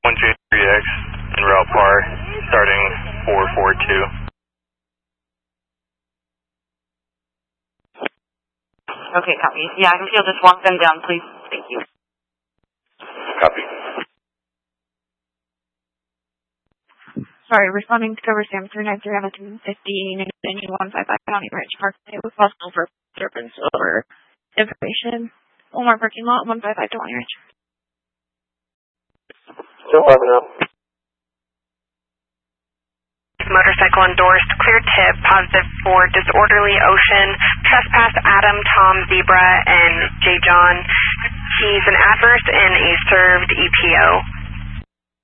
1J3X en route par, starting 442. Okay, copy. Yeah, if you'll just walk them down, please. Thank you. Copy. Sorry, responding to cover Sam 393 Hamilton 15 and 155 County Ranch Park. It was possible for disturbance over information. Omar parking lot, 155 County Ranch. Still 11 up. Motorcycle endorsed, clear tip, positive for disorderly ocean, trespass Adam, Tom, Zebra, and J. John. He's an adverse and a served EPO.